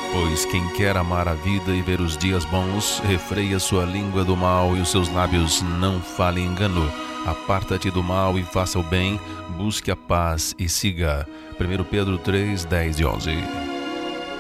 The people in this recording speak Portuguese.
Pois quem quer amar a vida e ver os dias bons, refreia sua língua do mal e os seus lábios não falem engano. Aparta-te do mal e faça o bem, busque a paz e siga. 1 Pedro 3, 10 e 11.